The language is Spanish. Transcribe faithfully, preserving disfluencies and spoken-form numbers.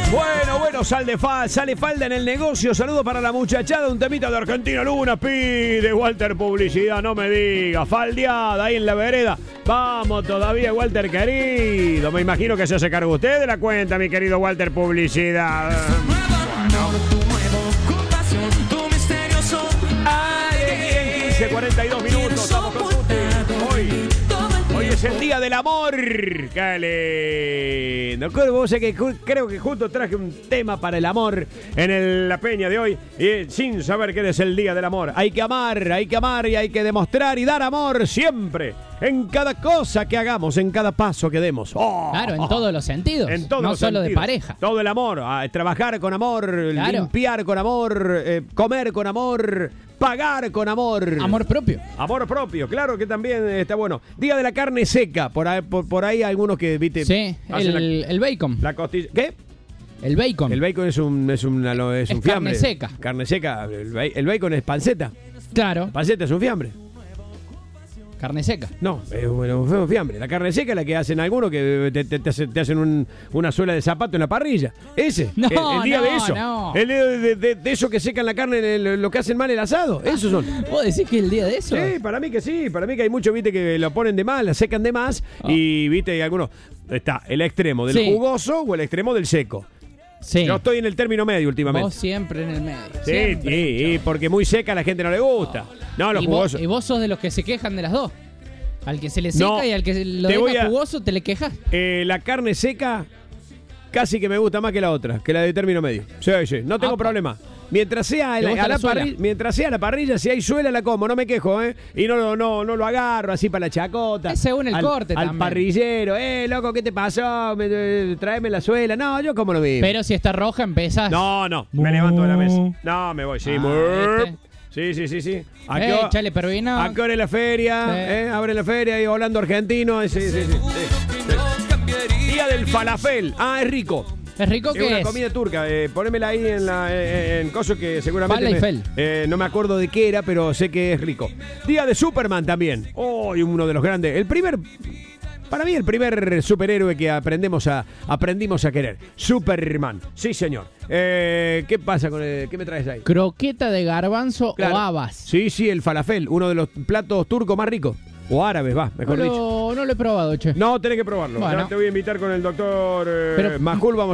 Bueno, bueno, sal de fa, sale falda en el negocio. Saludo para la muchachada, un temita de Argentina Luna. Pide Walter publicidad, no me diga. Faldeada ahí en la vereda. Vamos todavía, Walter querido. Me imagino que se hace cargo usted de la cuenta, mi querido Walter publicidad. quince cuarenta y dos minutos. Estamos con usted. Hoy. Hoy es el día del amor. ¡Qué lindo! Vos sé que creo que justo traje un tema para el amor en el, la peña de hoy, y sin saber que es el día del amor. Hay que amar, hay que amar y hay que demostrar y dar amor siempre. En cada cosa que hagamos, en cada paso que demos. Oh, claro, en oh, todos los sentidos. En todos no los solo sentidos. de pareja. Todo el amor. Ah, trabajar con amor, claro. Limpiar con amor, eh, comer con amor, pagar con amor. Amor propio. Amor propio, claro que también está bueno. Día de la carne seca. Por ahí, por, por ahí algunos que, viste. Sí, el, la, el bacon. La costilla. ¿Qué? El bacon. El bacon es un, es una, es es un fiambre. Carne seca. Carne seca. El, el bacon es panceta. Claro. Panceta es un fiambre. Carne seca. No, es un fiambre. La carne seca es la que hacen algunos que te, te, te hacen, te hacen un, una suela de zapato en la parrilla. Ese. No, el, el día no, de eso. no. El día de, de, de eso que secan la carne, el, lo que hacen mal el asado. Esos son. ¿Vos decís que el día de eso? Sí, para mí que sí. Para mí que hay muchos, viste, que lo ponen de más, la secan de más. Oh. Y, viste, hay algunos. Está el extremo del sí. jugoso o el extremo del seco. Sí. Yo estoy en el término medio últimamente. Vos siempre en el medio. Sí, siempre, sí, y porque muy seca a la gente no le gusta. No, los y jugosos. Vos, y vos sos de los que se quejan de las dos. Al que se le seca no, y al que lo deja a... jugoso, ¿te le quejas? Eh, la carne seca casi que me gusta más que la otra, que la de término medio. Sí, sí, no tengo ah, problema. Mientras sea, la, a la la parrilla, mientras sea la parrilla, si hay suela la como, no me quejo, ¿eh? Y no, no, no lo agarro así para la chacota. Es según el al, corte al también. Parrillero, eh, loco, ¿qué te pasó? Me, eh, tráeme la suela. No, yo como lo vi. Pero si está roja, empezás. No, no, me levanto de la mesa. No, me voy, sí. Ah, este. Sí, sí, sí, sí. ¿A qué hora? Chale, pero vino. ¿A qué hora es la feria? Sí. ¿Eh? Abre la feria y volando argentino. Sí, sí, sí, sí, sí. Día del falafel. Ah, es rico. ¿Es rico qué es? Es una comida turca. Eh, ponémela ahí en la eh, en coso que seguramente me, eh, no me acuerdo de qué era, pero sé que es rico. Día de Superman también. Oh, y uno de los grandes. El primer... Para mí el primer superhéroe que aprendemos a, aprendimos a querer. Superman. Sí, señor. Eh, ¿Qué pasa con el, qué me traes ahí? Croqueta de garbanzo claro. o habas. Sí, sí, el falafel. Uno de los platos turcos más ricos. O árabes, va, mejor Pero dicho. No lo he probado, che. No, tenés que probarlo. Bueno. Ya te voy a invitar con el doctor eh, Majul. Vamos